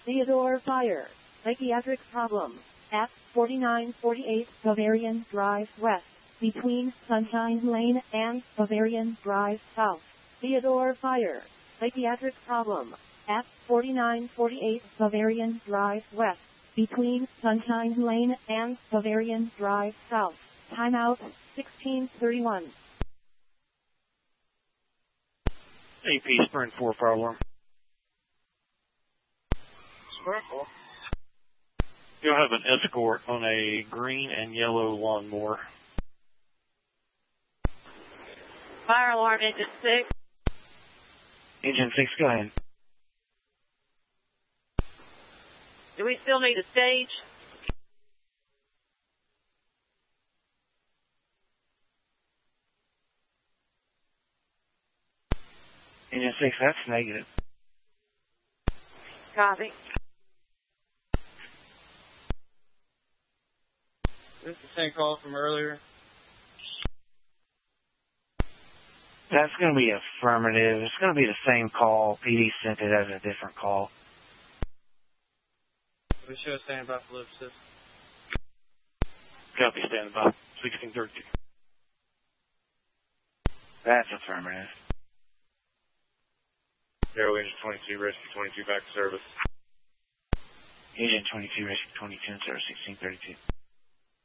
Theodore Fire. Psychiatric problem. At 4948 Bavarian Drive West. Between Sunshine Lane and Bavarian Drive South. Theodore Fire. Psychiatric problem. At 4948 Bavarian Drive West. Between Sunshine Lane and Bavarian Drive South. Timeout 1631. AP Spring 4 fire alarm. Spring 4. You'll have an escort on a green and yellow lawnmower. Fire alarm, engine 6. Engine 6, go ahead. Do we still need a stage? Engine 6, that's negative. Copy. This is the same call from earlier. That's going to be affirmative. It's going to be the same call. PD sent it as a different call. We show standby for lift assist. Copy, stand by. 1632. That's affirmative. Aero Engine 22, Rescue 22, back to service. Engine 22, Rescue 22, and service 1632.